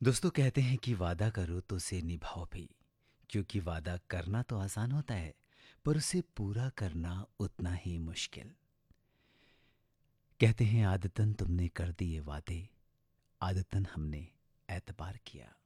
दोस्तों कहते हैं कि वादा करो तो उसे निभाओ भी। क्योंकि वादा करना तो आसान होता है, पर उसे पूरा करना उतना ही मुश्किल। कहते हैं आदतन तुमने कर दिए वादे, आदतन हमने एतबार किया।